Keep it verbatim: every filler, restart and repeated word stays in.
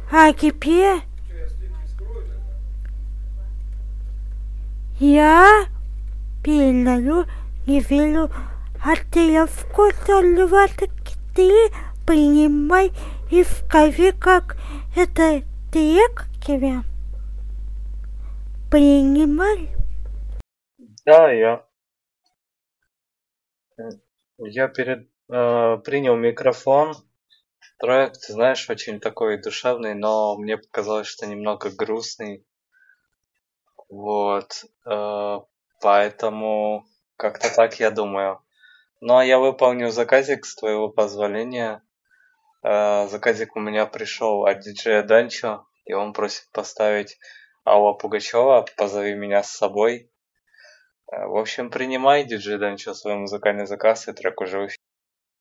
А теперь я передаю Невилу отрывку двадцать четыре. Принимай и скажи, как это трек тебя. Принимай. Да, я, я перед, э, принял микрофон. Трек, ты знаешь, очень такой душевный, но мне показалось, что немного грустный. Вот, э, поэтому как-то так я думаю. Ну, а я выполню заказик с твоего позволения. Э, заказик у меня пришел от диджея Данчо, и он просит поставить Алла Пугачева «Позови меня с собой». Э, В общем, принимай, диджей Данчо, свой музыкальный заказ, и трек уже в эфире.